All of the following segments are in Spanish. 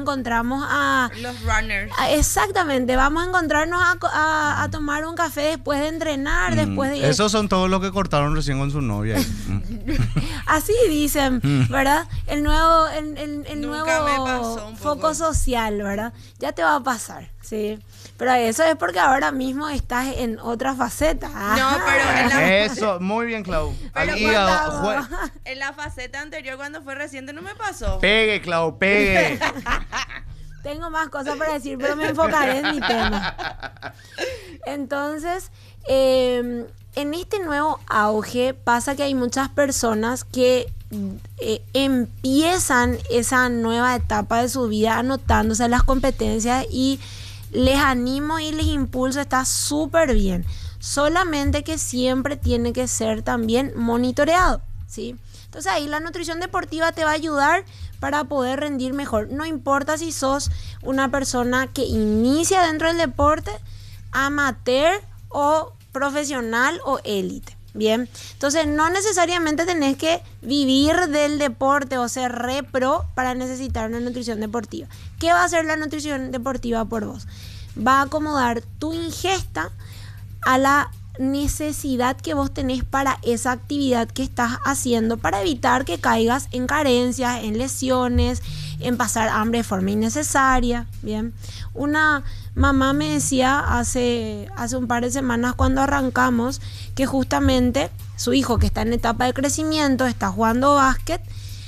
encontramos a... Los runners. Exactamente, vamos a encontrarnos a tomar un café después de entrenar, después de... Esos son todos los que cortaron recién con su novia. Así dicen, ¿verdad? El nuevo, el Nunca me nuevo pasó un poco. foco social, ¿verdad? Ya te va a pasar, ¿sí? Pero eso es porque ahora mismo estás en otra faceta. No, pero en la, Eso, muy bien, Clau. Pero Al hígado, contamos. en la faceta anterior, cuando fue reciente, no me pasó. Pegue, Clau, pegue. Tengo más cosas para decir, pero me enfocaré en mi tema. Entonces, en este nuevo auge pasa que hay muchas personas que empiezan esa nueva etapa de su vida anotándose las competencias y les animo y les impulso, está súper bien. Solamente que siempre tiene que ser también monitoreado, ¿sí? Entonces ahí la nutrición deportiva te va a ayudar para poder rendir mejor. No importa si sos una persona que inicia dentro del deporte, amateur o profesional o élite. Bien, entonces no necesariamente tenés que vivir del deporte o ser re pro para necesitar una nutrición deportiva. ¿Qué va a hacer la nutrición deportiva por vos? Va a acomodar tu ingesta a la necesidad que vos tenés para esa actividad que estás haciendo, para evitar que caigas en carencias, en lesiones, en pasar hambre de forma innecesaria. Bien, una mamá me decía hace un par de semanas cuando arrancamos que justamente su hijo, que está en etapa de crecimiento, está jugando básquet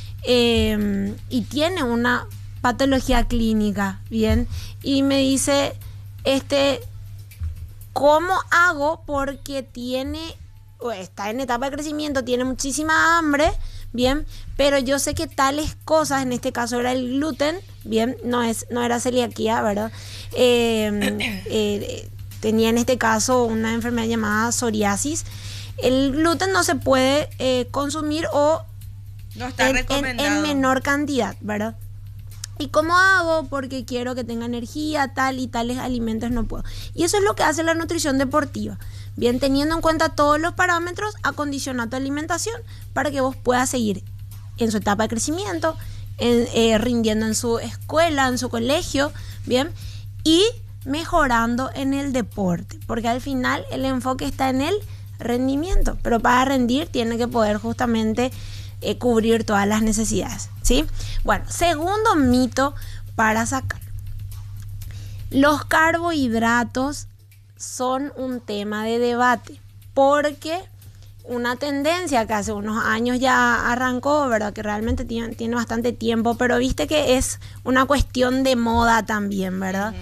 y tiene una patología clínica, bien, y me dice, ¿cómo hago? Porque está en etapa de crecimiento, tiene muchísima hambre, bien, pero yo sé que tales cosas, en este caso era el gluten, bien, no era celiaquía, ¿verdad? Tenía en este caso una enfermedad llamada psoriasis. El gluten no se puede consumir o no está recomendado en menor cantidad, ¿verdad? ¿Y cómo hago? Porque quiero que tenga energía, tal y tales alimentos no puedo. Y eso es lo que hace la nutrición deportiva. Bien, teniendo en cuenta todos los parámetros, acondiciona tu alimentación para que vos puedas seguir en su etapa de crecimiento, rindiendo en su escuela, en su colegio, bien, y mejorando en el deporte. Porque al final el enfoque está en el rendimiento, pero para rendir tiene que poder justamente cubrir todas las necesidades, ¿sí? Bueno, segundo mito para sacar. Los carbohidratos son un tema de debate porque una tendencia que hace unos años ya arrancó, ¿verdad? Que realmente tiene bastante tiempo, pero viste que es una cuestión de moda también, ¿verdad?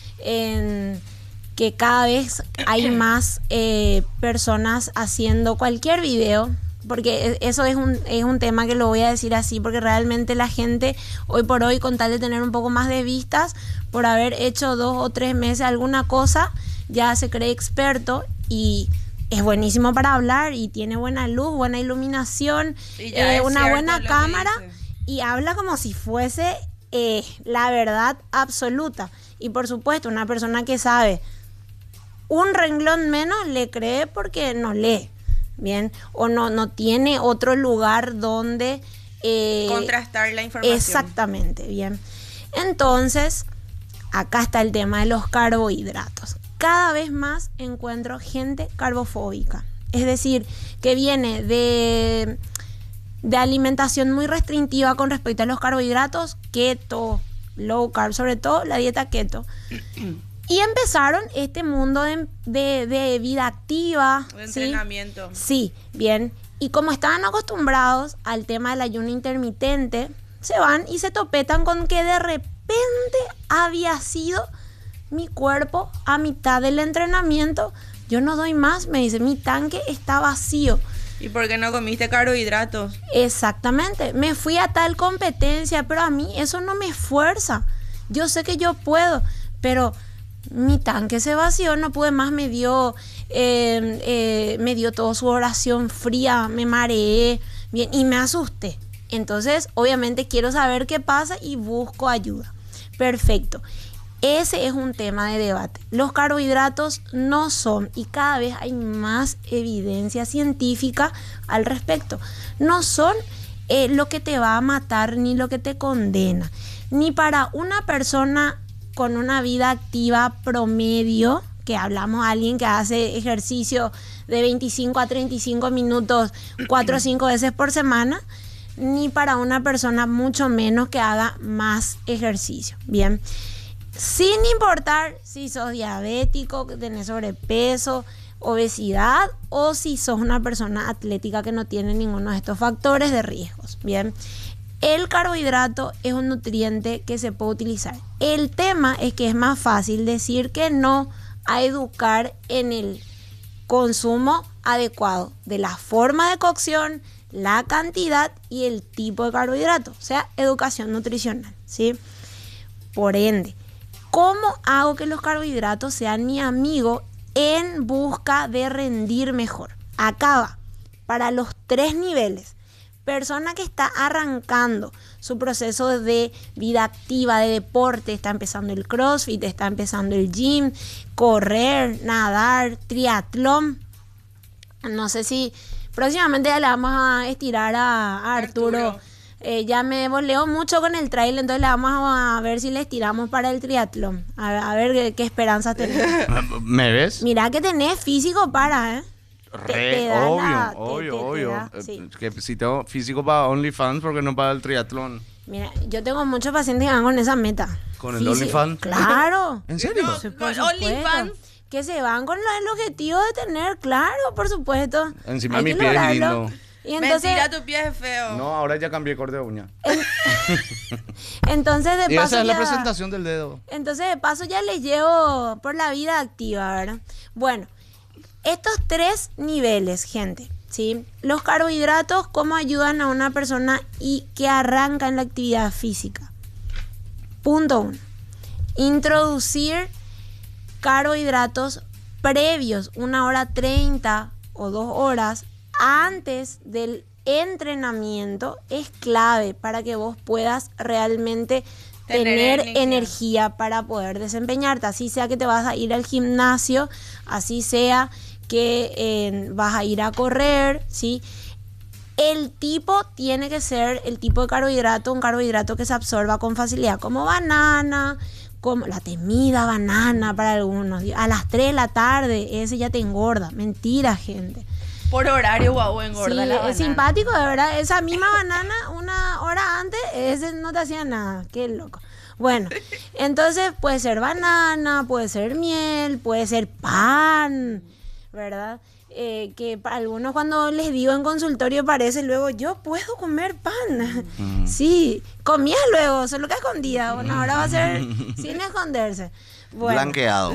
Que cada vez hay más personas haciendo cualquier video, porque eso es un tema que lo voy a decir así, porque realmente la gente hoy por hoy, con tal de tener un poco más de vistas, por haber hecho 2 o 3 meses alguna cosa, ya se cree experto y es buenísimo para hablar y tiene buena luz, buena iluminación, una buena cámara y habla como si fuese la verdad absoluta. Y por supuesto, una persona que sabe un renglón menos le cree porque no lee. Bien, o no tiene otro lugar donde contrastar la información. Exactamente, bien. Entonces, acá está el tema de los carbohidratos. Cada vez más encuentro gente carbofóbica, es decir, que viene de alimentación muy restrictiva con respecto a los carbohidratos, keto, low carb, sobre todo la dieta keto. Y empezaron este mundo de vida activa. De entrenamiento. Sí, bien. Y como estaban acostumbrados al tema del ayuno intermitente, se van y se topetan con que de repente había sido mi cuerpo a mitad del entrenamiento. Yo no doy más, me dice, mi tanque está vacío. ¿Y por qué no comiste carbohidratos? Exactamente. Me fui a tal competencia, pero a mí eso no me esfuerza. Yo sé que yo puedo, pero mi tanque se vació, no pude más, me dio toda su oración fría, me mareé, bien, y me asusté. Entonces, obviamente quiero saber qué pasa y busco ayuda. Perfecto. Ese es un tema de debate. Los carbohidratos no son, y cada vez hay más evidencia científica al respecto, no son lo que te va a matar ni lo que te condena. ni para una persona con una vida activa promedio, que hablamos de alguien que hace ejercicio de 25 a 35 minutos 4 o 5 veces por semana, ni para una persona mucho menos que haga más ejercicio. Bien, sin importar si sos diabético, que tenés sobrepeso, obesidad, o si sos una persona atlética que no tiene ninguno de estos factores de riesgos. Bien, el carbohidrato es un nutriente que se puede utilizar. El tema es que es más fácil decir que no a educar en el consumo adecuado de la forma de cocción, la cantidad y el tipo de carbohidrato, o sea, educación nutricional, ¿sí? Por ende, ¿cómo hago que los carbohidratos sean mi amigo en busca de rendir mejor? Acá va, para los 3 niveles. Persona que está arrancando su proceso de vida activa, de deporte, está empezando el CrossFit, está empezando el gym, correr, nadar, triatlón. No sé si próximamente ya le vamos a estirar a Arturo. Ya me voleo mucho con el trail, entonces le vamos a ver si le estiramos para el triatlón. A ver qué esperanzas tenés. ¿Me ves? Mirá que tenés físico para, ¿eh? Obvio. Sí. Que si tengo físico para OnlyFans, porque no para el triatlón. Mira, yo tengo muchos pacientes que van con esa meta. ¿Con el OnlyFans? Claro. ¿En serio? No, Por con OnlyFans. Que se van con el objetivo de tener, claro, por supuesto. Encima Hay mi que pie es lograrlo. lindo. Y entonces, Mentira, tu pie es feo. No, ahora ya cambié corte de uña. entonces de Y paso esa es la ya, presentación del dedo. entonces de paso ya les llevo por la vida activa, ¿verdad? Bueno, estos 3 niveles, gente, ¿sí? Los carbohidratos, ¿cómo ayudan a una persona y que arranca en la actividad física? Punto 1. Introducir carbohidratos previos, 1h30 o 2 horas antes del entrenamiento, es clave para que vos puedas realmente tener energía para poder desempeñarte. Así sea que te vas a ir al gimnasio, así sea que vas a ir a correr, ¿sí? El tipo tiene que ser el tipo de carbohidrato, un carbohidrato que se absorba con facilidad, como banana, como la temida banana para algunos. A las 3 de la tarde, ese ya te engorda. Mentira, gente. Por horario, guau, engorda Sí, la es banana. simpático, de verdad. Esa misma banana, 1 hora antes, ese no te hacía nada. Qué loco. Bueno, entonces puede ser banana, puede ser miel, puede ser pan, ¿verdad? Que para algunos cuando les digo en consultorio parece luego, yo puedo comer pan. Sí, comías luego, solo que escondida. Bueno, ahora va a ser sin esconderse. Bueno, Blanqueado.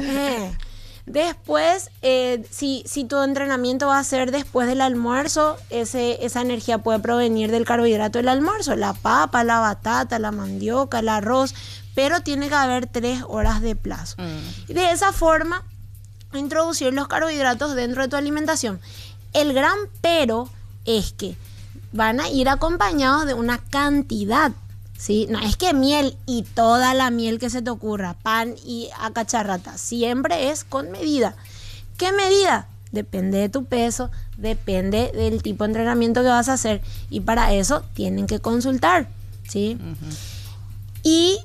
Después, si tu entrenamiento va a ser después del almuerzo, esa energía puede provenir del carbohidrato del almuerzo, la papa, la batata, la mandioca, el arroz, pero tiene que haber 3 horas de plazo. Y de esa forma, introducir los carbohidratos dentro de tu alimentación. El gran pero es que van a ir acompañados de una cantidad, ¿sí? No es que miel y toda la miel que se te ocurra, pan y a cacharrata, siempre es con medida. ¿Qué medida? Depende de tu peso, depende del tipo de entrenamiento que vas a hacer, y para eso tienen que consultar, ¿sí? Y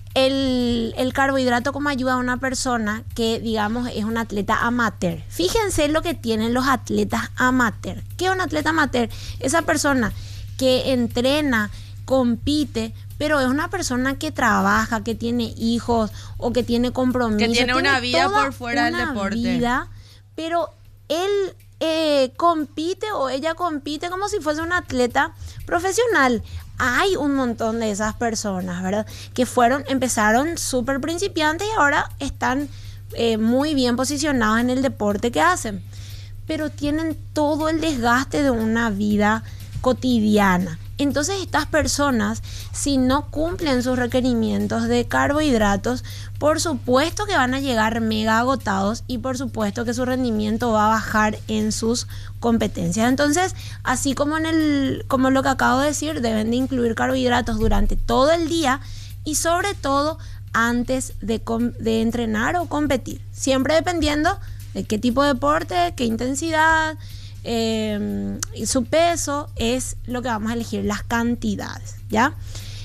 el carbohidrato como ayuda a una persona que, digamos, es un atleta amateur. Fíjense lo que tienen los atletas amateur. ¿Qué es un atleta amateur? Esa persona que entrena, compite, pero es una persona que trabaja, que tiene hijos o que tiene compromisos. Que tiene una vida toda por fuera del una deporte. Vida, pero él compite o ella compite como si fuese un atleta profesional. Hay un montón de esas personas, ¿verdad? Que empezaron súper principiantes y ahora están muy bien posicionados en el deporte que hacen. Pero tienen todo el desgaste de una vida cotidiana. Entonces estas personas, si no cumplen sus requerimientos de carbohidratos, por supuesto que van a llegar mega agotados y por supuesto que su rendimiento va a bajar en sus competencias. Entonces, así como como lo que acabo de decir, deben de incluir carbohidratos durante todo el día y sobre todo antes de entrenar o competir. Siempre dependiendo de qué tipo de deporte, qué intensidad, y su peso es lo que vamos a elegir, las cantidades, ¿ya?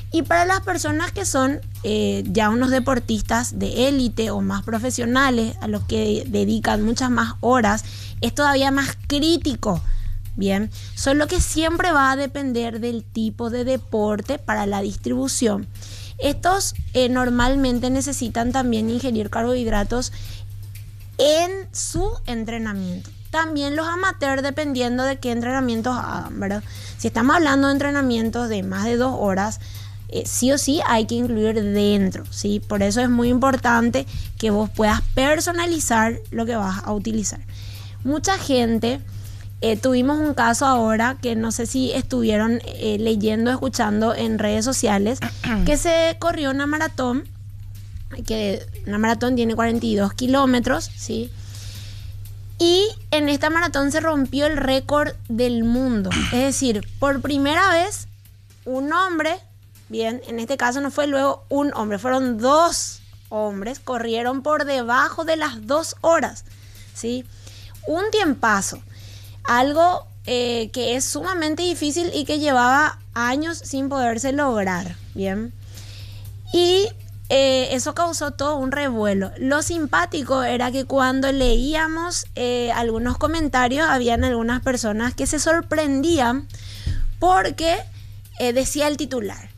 Y para las personas que son ya unos deportistas de élite o más profesionales, a los que dedican muchas más horas, es todavía más crítico. Bien, solo que siempre va a depender del tipo de deporte para la distribución. Estos normalmente necesitan también ingerir carbohidratos en su entrenamiento. También los amateurs, dependiendo de qué entrenamientos hagan, ¿verdad? Si estamos hablando de entrenamientos de más de 2 horas, sí o sí hay que incluir dentro, ¿sí? Por eso es muy importante que vos puedas personalizar lo que vas a utilizar. Mucha gente, tuvimos un caso ahora que no sé si estuvieron leyendo, escuchando en redes sociales, que se corrió una maratón, que una maratón tiene 42 kilómetros, ¿sí? Y en esta maratón se rompió el récord del mundo. Es decir, por primera vez, un hombre, bien, en este caso no fue luego un hombre, fueron 2 hombres, corrieron por debajo de las 2 horas, ¿sí? Un tiempazo. Algo que es sumamente difícil y que llevaba años sin poderse lograr, ¿bien? Y eso causó todo un revuelo. Lo simpático era que cuando leíamos algunos comentarios, habían algunas personas que se sorprendían porque decía el titular.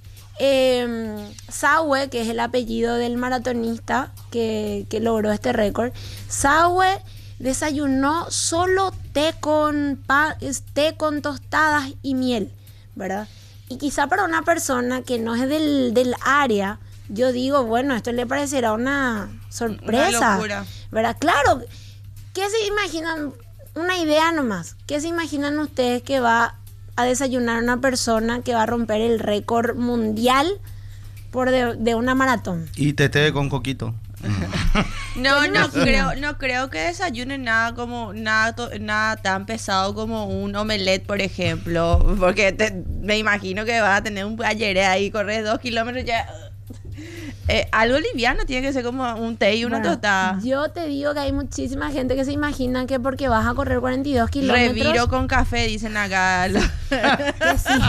Sawe, que es el apellido del maratonista que logró este récord, Sawe desayunó solo té con tostadas y miel, ¿verdad? Y quizá para una persona que no es del área, yo digo, bueno, esto le parecerá una sorpresa. Una locura. ¿Verdad? Claro, ¿qué se imaginan? Una idea nomás. ¿Qué se imaginan ustedes que va a desayunar una persona que va a romper el récord mundial de una maratón? Y té con coquito. No creo que desayune nada tan pesado como un omelette, por ejemplo, porque me imagino que vas a tener un ayer ahí, corres 2 kilómetros ya. Algo liviano tiene que ser como un té y una tostada. Yo te digo que hay muchísima gente que se imagina que porque vas a correr 42 kilómetros... Reviro con café, dicen acá. Que sí.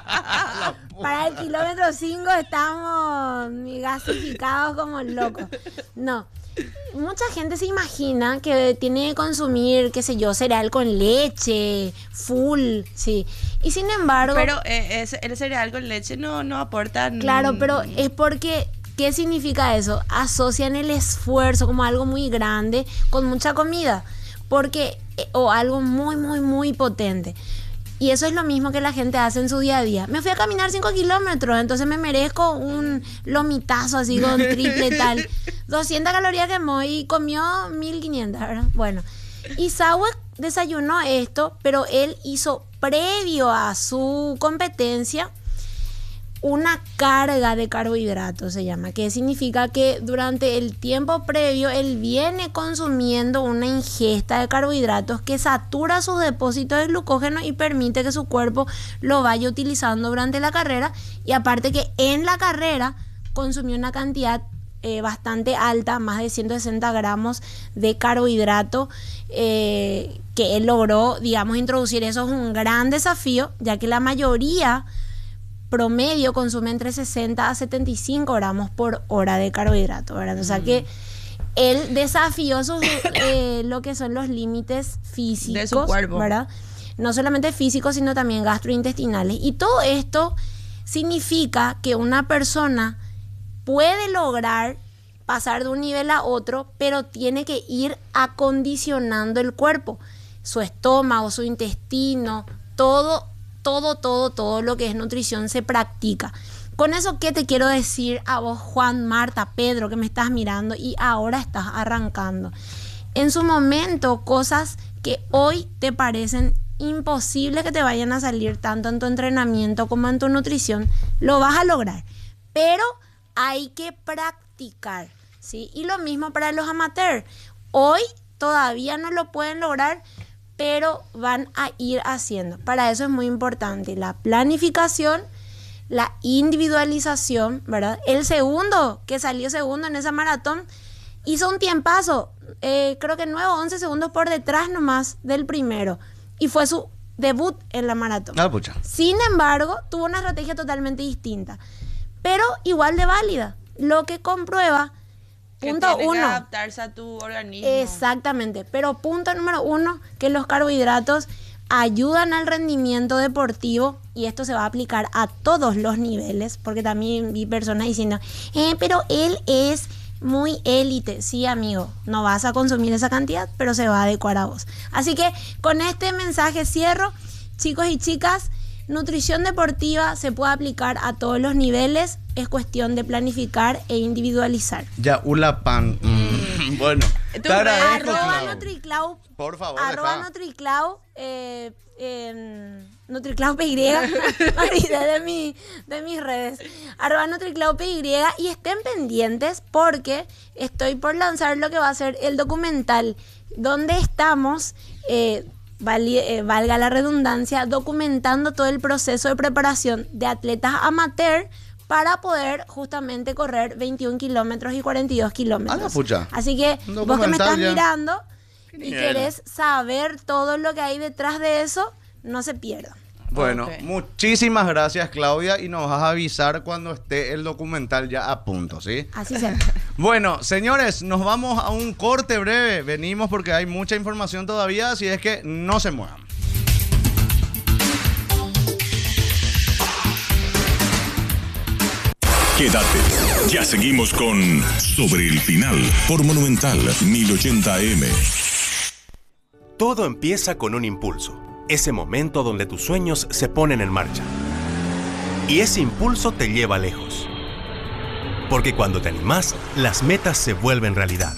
Para el kilómetro 5 estamos gasificados como locos. No. Mucha gente se imagina que tiene que consumir, qué sé yo, cereal con leche, full, sí. Y sin embargo... Pero el cereal con leche no aporta... Claro, pero es porque... ¿Qué significa eso? Asocian el esfuerzo como algo muy grande con mucha comida. Porque... o algo muy, muy, muy potente. Y eso es lo mismo que la gente hace en su día a día. Me fui a caminar 5 kilómetros, entonces me merezco un lomitazo así con triple tal. 200 calorías quemó y comió 1500, ¿verdad? Bueno, y Sawe desayunó esto, pero él hizo previo a su competencia una carga de carbohidratos, se llama, que significa que durante el tiempo previo él viene consumiendo una ingesta de carbohidratos que satura sus depósitos de glucógeno y permite que su cuerpo lo vaya utilizando durante la carrera. Y aparte que en la carrera consumió una cantidad bastante alta, más de 160 gramos de carbohidrato, que él logró, digamos, introducir. Eso es un gran desafío, ya que la mayoría promedio consume entre 60 a 75 gramos por hora de carbohidrato, ¿verdad? O sea que él desafió lo que son los límites físicos de su cuerpo, ¿verdad? No solamente físicos, sino también gastrointestinales. Y todo esto significa que una persona puede lograr pasar de un nivel a otro, pero tiene que ir acondicionando el cuerpo, su estómago, su intestino, todo lo que es nutrición se practica. Con eso, ¿qué te quiero decir a vos, Juan, Marta, Pedro, que me estás mirando y ahora estás arrancando? En su momento, cosas que hoy te parecen imposibles que te vayan a salir tanto en tu entrenamiento como en tu nutrición, lo vas a lograr. Pero hay que practicar, ¿sí? Y lo mismo para los amateurs. Hoy todavía no lo pueden lograr, pero van a ir haciendo. Para eso es muy importante la planificación, la individualización, ¿verdad? El segundo, que salió segundo en esa maratón, hizo un tiempazo, creo que 9 o 11 segundos por detrás nomás del primero. Y fue su debut en la maratón. Ah, pucha. Sin embargo, tuvo una estrategia totalmente distinta. pero igual de válida. Lo que comprueba, Que punto tiene que uno. adaptarse a tu organismo. Exactamente, pero punto número 1, que los carbohidratos ayudan al rendimiento deportivo y esto se va a aplicar a todos los niveles, porque también vi personas diciendo, pero él es muy élite. Sí, amigo, no vas a consumir esa cantidad, pero se va a adecuar a vos. Así que con este mensaje cierro, chicos y chicas. Nutrición deportiva se puede aplicar a todos los niveles, es cuestión de planificar e individualizar. Ya, Ulapan. Bueno, Tú te agradezco, Arroba Clau. Nutriclau, Por favor, arroba deja. Nutriclau, Nutriclau PY, me olvidé de mis redes, arroba Nutriclau PY, y estén pendientes porque estoy por lanzar lo que va a ser el documental, donde estamos, valga la redundancia, documentando todo el proceso de preparación de atletas amateur para poder justamente correr 21 kilómetros y 42 kilómetros. Ah, la pucha. Así que Un vos que me estás documental ya. mirando y Genial. querés saber todo lo que hay detrás de eso, no se pierdan. Bueno, Ok. muchísimas gracias, Claudia, y nos vas a avisar cuando esté el documental ya a punto, ¿sí? Así será. Bueno, señores, nos vamos a un corte breve. Venimos porque hay mucha información todavía, así es que no se muevan. Quédate. Ya seguimos con Sobre el Final por Monumental 1080M. Todo empieza con un impulso, ese momento donde tus sueños se ponen en marcha. Y ese impulso te lleva lejos. Porque cuando te animás, las metas se vuelven realidad.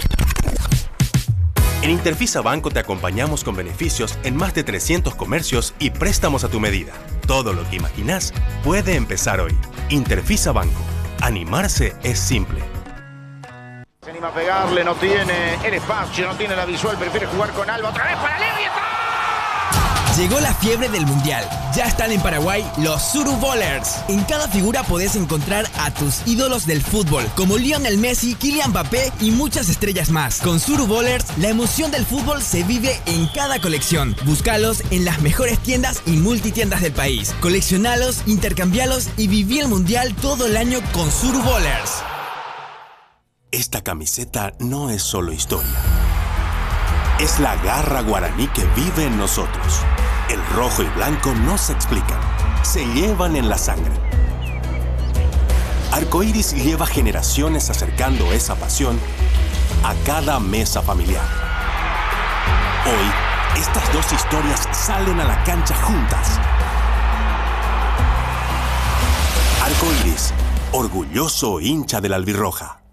En Interfisa Banco te acompañamos con beneficios en más de 300 comercios y préstamos a tu medida. Todo lo que imaginás puede empezar hoy. Interfisa Banco. Animarse es simple. Se anima a pegarle, no tiene el espacio, no tiene la visual, prefiere jugar con Alba. Otra vez para Leo y está. Llegó la fiebre del mundial. Ya están en Paraguay los Suru Bowlers. En cada figura podés encontrar a tus ídolos del fútbol, como Lionel Messi, Kylian Mbappé y muchas estrellas más. Con Suru Bowlers, la emoción del fútbol se vive en cada colección. Búscalos en las mejores tiendas y multitiendas del país. Coleccionalos, intercambialos y viví el mundial todo el año con Suru Bowlers. Esta camiseta no es solo historia. Es la garra guaraní que vive en nosotros. El rojo y blanco no se explican, se llevan en la sangre. Arcoíris lleva generaciones acercando esa pasión a cada mesa familiar. Hoy, estas dos historias salen a la cancha juntas. Arcoíris, orgulloso hincha de la albirroja.